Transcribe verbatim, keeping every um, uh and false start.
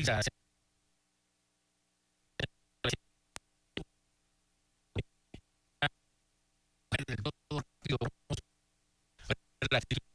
sea, se- de todo rápido, vamos a ver la actitud